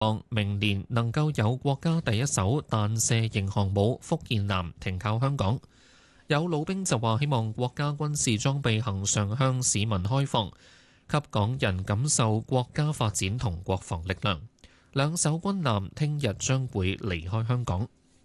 望明年能夠有國家第一艘彈射型航母福建艦停靠香港。有老兵就話希望國家軍事裝備恆常向市民開放，給港人感受國家發展同國防力量。兩艘軍艦聽日將會離開香港。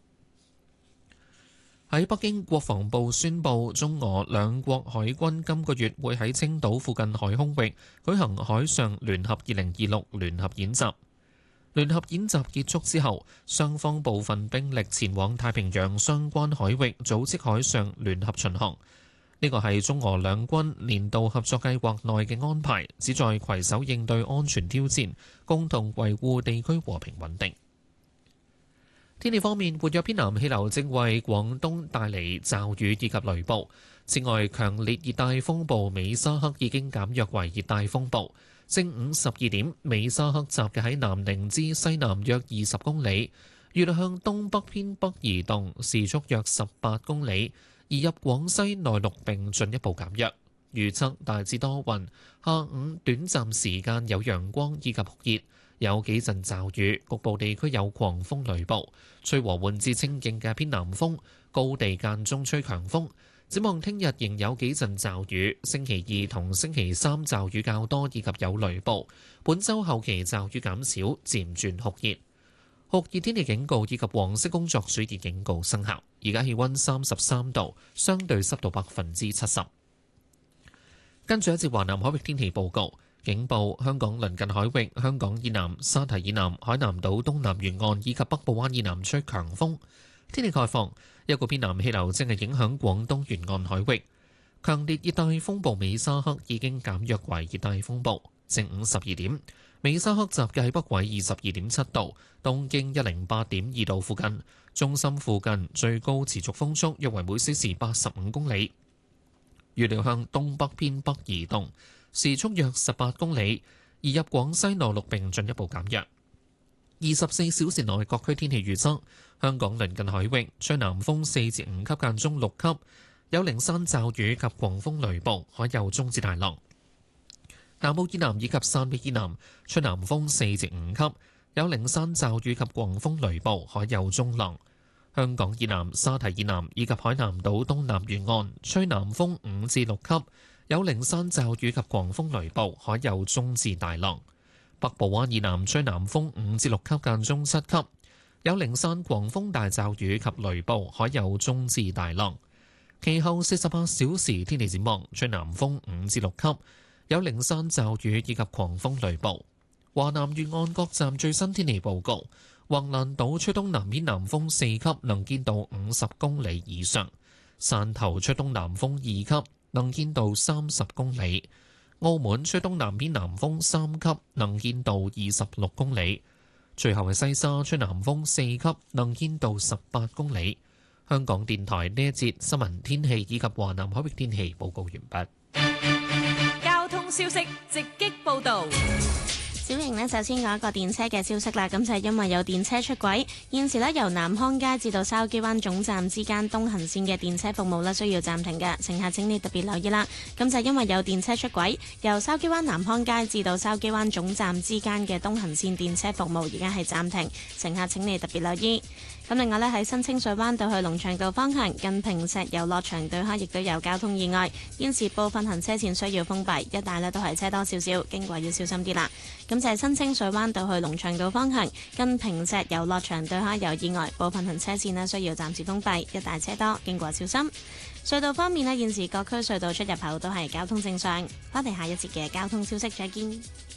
喺北京，國防部宣布，中俄兩國海軍今個月會喺青島附近海空域舉行海上聯合2026聯合演習。聯合演習結束之後，雙方部分兵力前往太平洋相關海域組織海上聯合巡航。呢個係中俄兩軍年度合作計劃內嘅安排，旨在攜手應對安全挑戰，共同維護地區和平穩定。天氣方面，活躍偏南氣流正為廣東帶嚟驟雨以及雷暴。此外，強烈熱帶風暴美沙克已經減弱為熱帶風暴。正午12點，美沙克集結喺南寧至西南約20公里，預料向東北偏北移動，時速約18公里，移入廣西內陸並進一步減弱。預測大致多雲，下午短暫時間有陽光以及酷熱，有幾陣驟雨，局部地區有狂風雷暴，吹和緩至清勁嘅偏南風，高地間中吹強風。展望聽日仍有幾陣驟雨，星期二同星期三驟雨較多以及有雷暴。本週後期驟雨減少，漸轉酷熱。酷熱天氣警告以及黃色工作暑熱警告生效。而家氣温33度，相對濕度70%。跟住一節華南海域天氣報告。警報：香港鄰近海域、香港以南、沙堤以南、海南島東南沿岸以及北部灣以南吹強風。天氣概況：一股偏南氣流正係影響廣東沿岸海域。強烈熱帶風暴美沙克已經減弱為熱帶風暴。正午12點，美沙克集結喺北緯22.7度、東經108.2度附近，中心附近最高持續風速約為每小時85公里。預料向東北偏北移動，時速約18公里，移入廣西內陸並進一步減弱。24小時內各區天氣預測：香港鄰近海域吹南風4至5級間中6級，有零散驟雨及狂風雷暴，海有中至大浪。南澳以南以及汕尾以南吹南風4至5級，有零散驟雨及狂風雷暴，海有中浪。香港以南、沙堤以南以及海南島東南沿岸吹南風5至6級，有零散驟雨及狂風雷暴，海有中至大浪。北部灣以南吹南風5至6級間中7級，有零散狂風大驟雨及雷暴，海有中至大浪。其後48小時天氣展望，吹南風5至6級，有零散驟雨以及狂風雷暴。華南沿岸各站最新天氣報告：橫瀾島吹東南偏南風4級，能見度50公里以上；汕頭吹東南風2級，能見度30公里；澳門吹東南偏南風3級，能見度26公里。最後係西沙吹南風4級，能見度18公里。香港電台呢一節新聞天氣以及華南海域天氣報告完畢。 交通消息直擊報導。 小瑩呢，首先講一個電車嘅消息啦，咁就係因為有電車出軌，現時呢，由南康街至到筲箕灣總站之間東行線嘅電車服務呢，需要暫停嘅，乘客請你特別留意啦。咁就係因為有電車出軌，由筲箕灣南康街至到筲箕灣總站之間嘅東行線電車服務而家係暫停，乘客請你特別留意。咁另外呢，喺新清水灣道去龍翔道方向近坪石遊樂場對開亦都有交通意外，現時部分行車線需要封閉，一帶呢都係車多少少，經過要小心啲啦。咁就係新清水灣道去龍翔道方向近坪石遊樂場對開有意外，部分行車線呢需要暫時封閉，一帶車多，經過小心。隧道方面呢，現時各區隧道出入口都係交通正常。我哋下一節嘅交通消息再見。